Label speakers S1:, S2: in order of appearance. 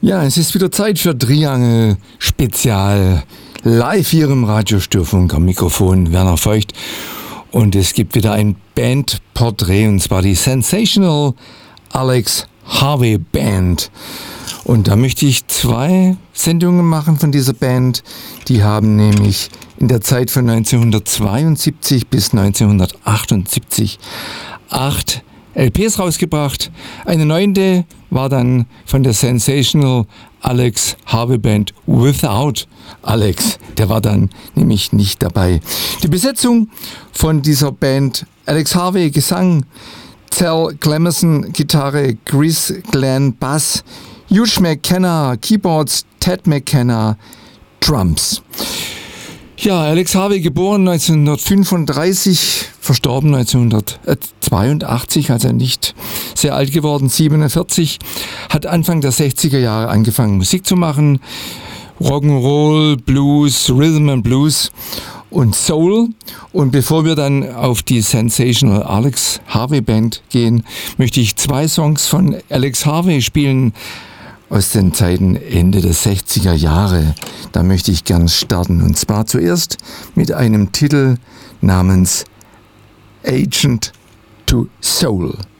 S1: Ja, es ist wieder Zeit für Triangel Spezial. Live hier im Radiostörfunk am Mikrofon Werner Feucht. Und es gibt wieder ein Bandporträt, und zwar die Sensational Alex Harvey Band. Und da möchte ich 2 Sendungen machen von dieser Band. Die haben nämlich in der Zeit von 1972 bis 1978 8 LPs rausgebracht. Eine 9. war dann von der Sensational Alex Harvey Band Without Alex. Der war dann nämlich nicht dabei. Die Besetzung von dieser Band: Alex Harvey Gesang, Cal Clemison Gitarre, Chris Glenn Bass, Hugh McKenna Keyboards, Ted McKenna Drums. Ja, Alex Harvey, geboren 1935, verstorben 1982, also nicht sehr alt geworden, 47, hat Anfang der 60er Jahre angefangen, Musik zu machen. Rock'n'Roll, Blues, Rhythm and Blues und Soul. Und bevor wir dann auf die Sensational Alex Harvey Band gehen, möchte ich 2 Songs von Alex Harvey spielen aus den Zeiten Ende der 60er Jahre. Da möchte ich gern starten. Und zwar zuerst mit einem Titel namens Agent to Soul.